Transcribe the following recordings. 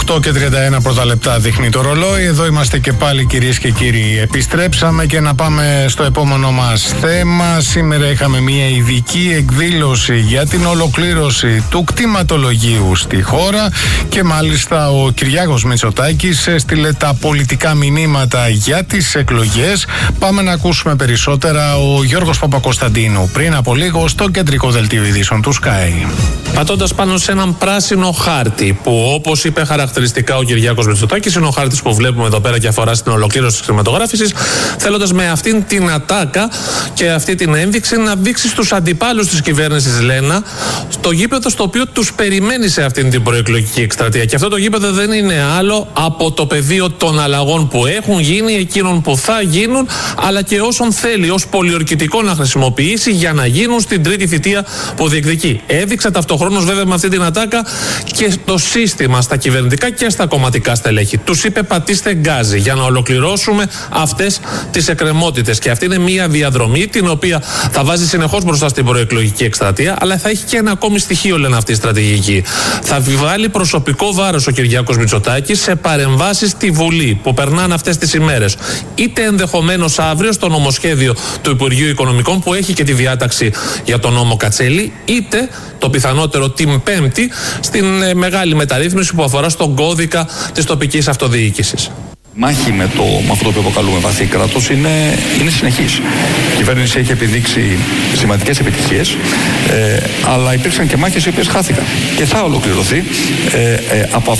8:31 πρώτα λεπτά δείχνει το ρολόι. Εδώ είμαστε και πάλι, κυρίες και κύριοι. Επιστρέψαμε και να πάμε στο επόμενο μας θέμα. Σήμερα είχαμε μια ειδική εκδήλωση για την ολοκλήρωση του κτηματολογίου στη χώρα και μάλιστα ο Κυριάκος Μητσοτάκης έστειλε τα πολιτικά μηνύματα για τις εκλογές. Πάμε να ακούσουμε περισσότερα ο Γιώργος Παπακοσταντίνου πριν από λίγο στο κεντρικό δελτίο ειδήσεων του Sky. Πατώντας πάνω σε έναν πράσινο χάρτη που, όπως είπε χαρακτηριστικά ο Κυριάκος Μητσοτάκης, είναι ο χάρτης που βλέπουμε εδώ πέρα και αφορά στην ολοκλήρωση της χρηματογράφησης, θέλοντας με αυτήν την ατάκα και αυτή την ένδειξη να δείξει στους αντιπάλους της κυβέρνησης, Λένα, το γήπεδο στο οποίο τους περιμένει σε αυτήν την προεκλογική εκστρατεία. Και αυτό το γήπεδο δεν είναι άλλο από το πεδίο των αλλαγών που έχουν γίνει, εκείνων που θα γίνουν, αλλά και όσων θέλει ως πολιορκητικό να χρησιμοποιήσει για να γίνουν στην τρίτη θητεία που διεκδικεί. Έδειξε ταυτοχρόνως βέβαια με αυτή την ατάκα και το σύστημα στα κυβερνητικά και στα κομματικά στελέχη. Τους είπε πατήστε γκάζι για να ολοκληρώσουμε αυτές τις εκκρεμότητες. Και αυτή είναι μια διαδρομή την οποία θα βάζει συνεχώς μπροστά στην προεκλογική εκστρατεία, αλλά θα έχει και ένα ακόμη στοιχείο, λένε, αυτή η στρατηγική. Θα βάλει προσωπικό βάρος ο Κυριάκος Μητσοτάκης σε παρεμβάσεις στη Βουλή που περνάνε αυτές τις ημέρες. Είτε ενδεχομένως αύριο στο νομοσχέδιο του Υπουργείου Οικονομικών που έχει και τη διάταξη για τον νόμο Κατσέλη, είτε το πιθανότερο την Πέμπτη στην μεγάλη μεταρρύθμιση που αφορά στον κώδικα της τοπικής αυτοδιοίκησης. Μάχη με αυτό το οποίο αποκαλούμε βαθύ κράτος είναι συνεχής. Η κυβέρνηση έχει επιδείξει σημαντικές επιτυχίες, αλλά υπήρξαν και μάχες οι οποίες χάθηκαν. Και θα ολοκληρωθεί από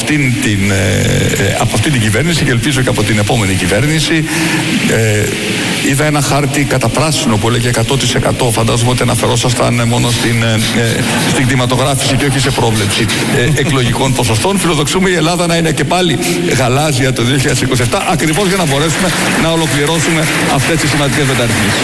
αυτήν την κυβέρνηση και ελπίζω και από την επόμενη κυβέρνηση. Είδα ένα χάρτη κατά πράσινο που έλεγε 100%. Φαντάζομαι ότι αναφερόσασταν μόνο στην κτηματογράφηση και όχι σε πρόβλεψη εκλογικών ποσοστών. Φιλοδοξούμε η Ελλάδα να είναι και πάλι γαλάζια το 2027. Ακριβώς για να μπορέσουμε να ολοκληρώσουμε αυτές τις σημαντικές μεταρρυθμίσεις.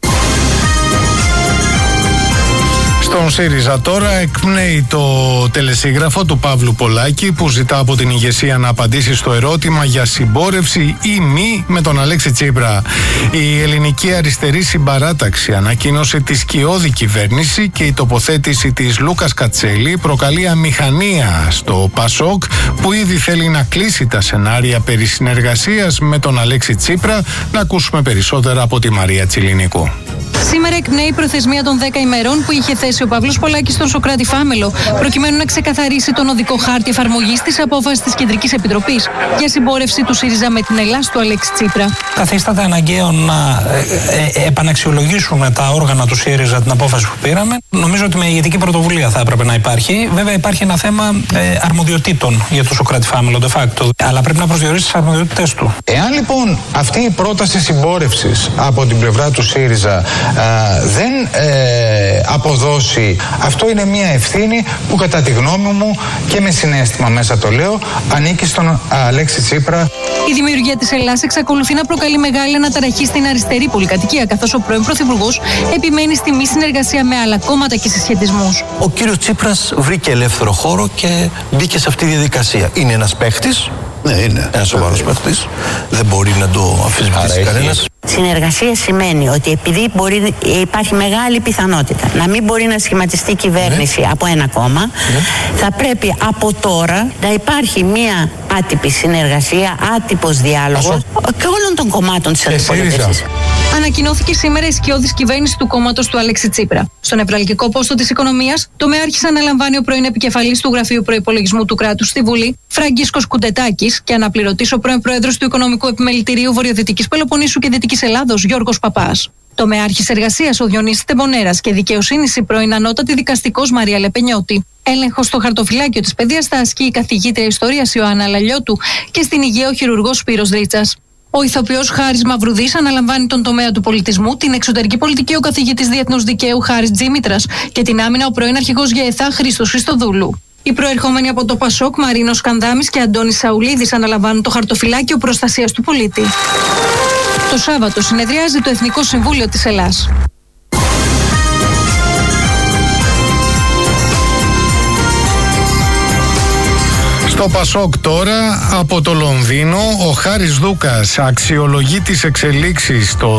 Στον ΣΥΡΙΖΑ τώρα εκπνέει το τελεσίγραφο του Παύλου Πολάκη που ζητά από την ηγεσία να απαντήσει στο ερώτημα για συμπόρευση ή μη με τον Αλέξη Τσίπρα. Η ελληνική αριστερή συμπαράταξη ανακοίνωσε τη σκιώδη κυβέρνηση και η τοποθέτηση της Λούκας Κατσέλη προκαλεί αμηχανία στο ΠΑΣΟΚ που ήδη θέλει να κλείσει τα σενάρια περί συνεργασίας με τον Αλέξη Τσίπρα. Να ακούσουμε περισσότερα από τη Μαρία Τσιλινικού. Σήμερα εκπνέει η προθεσμία των 10 ημερών που είχε θέσει ο Παύλος Πολάκης στον Σωκράτη Φάμελο, προκειμένου να ξεκαθαρίσει τον οδικό χάρτη εφαρμογής της απόφασης της Κεντρικής Επιτροπής για συμπόρευση του ΣΥΡΙΖΑ με την Ελλάς του Αλέξη Τσίπρα. Καθίσταται αναγκαίο να επαναξιολογήσουμε τα όργανα του ΣΥΡΙΖΑ την απόφαση που πήραμε. Νομίζω ότι με ηγετική πρωτοβουλία θα έπρεπε να υπάρχει. Βέβαια, υπάρχει ένα θέμα αρμοδιοτήτων για το Σωκράτη Φάμελο, de facto, αλλά πρέπει να προσδιορίσει τις αρμοδιότητες του. Εάν λοιπόν αυτή η πρόταση συμπόρευσης από την πλευρά του ΣΥΡΙΖΑ δεν αποδώσει, αυτό είναι μια ευθύνη που κατά τη γνώμη μου και με συναίσθημα μέσα το λέω, ανήκει στον Αλέξη Τσίπρα. Η δημιουργία της Ελλάς εξακολουθεί να προκαλεί μεγάλη αναταραχή στην αριστερή πολυκατοικία, καθώς ο πρώην Πρωθυπουργός επιμένει στη μη συνεργασία με άλλα κόμματα και συσχετισμούς. Ο κύριος Τσίπρας βρήκε ελεύθερο χώρο και μπήκε σε αυτή τη διαδικασία. Είναι ένας παίχτης. Ναι, είναι ένας σοβαρός παίχτης. Δεν μπορεί να το αμφισβητήσει κανένας. Συνεργασία σημαίνει ότι επειδή υπάρχει μεγάλη πιθανότητα να μην μπορεί να σχηματιστεί κυβέρνηση από ένα κόμμα, θα πρέπει από τώρα να υπάρχει μία άτυπη συνεργασία, άτυπος διάλογος και όλων των κομμάτων της αντιπολίτευσης. Ανακοινώθηκε σήμερα η σκιώδης κυβέρνηση του κόμματος του Αλέξη Τσίπρα. Στον νευραλγικό πόστο της οικονομίας, τομεάρχης αναλαμβάνει ο πρώην επικεφαλής του Γραφείου Προϋπολογισμού του Κράτους στη Βουλή, Φραγκίσκος Κουντετάκης, και αναπληρωτής ο πρώην πρόεδρος του Οικονομικού Επιμελητηρίου Βορειοδυτικής Πελοποννήσου και Δυτικής Ελλάδος, Γιώργος Παπάς. Τομεάρχης εργασίας ο Διονύσης Τεμπονέρας και δικαιοσύνης η πρώην ανώτατη δικαστικός Μαρία Λεπενιώτη. Έλεγχο στο χαρτοφυλάκιο της παιδείας θα ασκεί η καθηγήτρια ιστορίας Ιωάννα Λαλιώτου και στην υγεία ο χειρουργός Σπύρος Ρίτσας. Ο ηθοποιός Χάρης Μαυρουδής αναλαμβάνει τον τομέα του πολιτισμού, την εξωτερική πολιτική ο καθηγητής διεθνούς δικαίου Χάρης Τζίμητρας και την άμυνα ο πρώην αρχηγός ΓΕΘΑ Χρήστος Χριστοδούλου. Οι προερχόμενοι από το ΠΑΣΟΚ Μαρίνος Κανδάμης και Αντώνης Σαουλίδης αναλαμβάνουν το χαρτοφυλάκιο προστασίας του πολίτη. Το Σάββατο συνεδριάζει το Εθνικό Συμβούλιο της Ελλάς. Στο ΠΑΣΟΚ τώρα, από το Λονδίνο, ο Χάρης Δούκας αξιολογεί τις εξελίξεις στο